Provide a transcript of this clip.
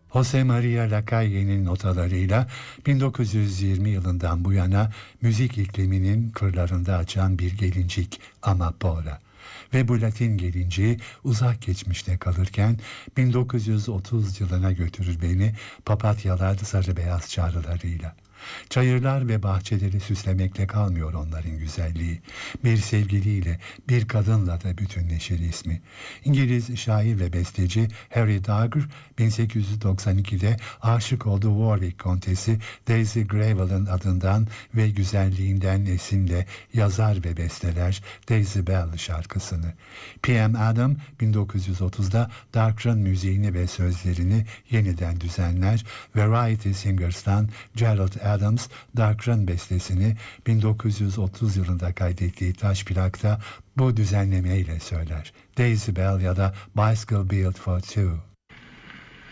Jose Maria Lacaige'nin notalarıyla 1920 yılından bu yana müzik ikliminin kırlarında açan bir gelincik Amapola. Ve bu Latin gelinciği uzak geçmişte kalırken 1930 yılına götürür beni papatyalar sarı beyaz çağrılarıyla. Çayırlar ve bahçeleri süslemekle kalmıyor onların güzelliği. Bir sevgiliyle, bir kadınla da bütünleşir ismi. İngiliz şair ve besteci Harry Dagger 1892'de aşık olduğu Warwick Kontesi Daisy Gravel'ın adından ve güzelliğinden esinle yazar ve besteler Daisy Bell şarkısını. P.M. Adam 1930'da Dark Run müziğini ve sözlerini yeniden düzenler. Variety Singers'tan Gerald Adams Dark Run bestesini 1930 yılında kaydettiği taş plakta bu düzenlemeyle söyler. Daisy Bell ya da Bicycle Built for Two.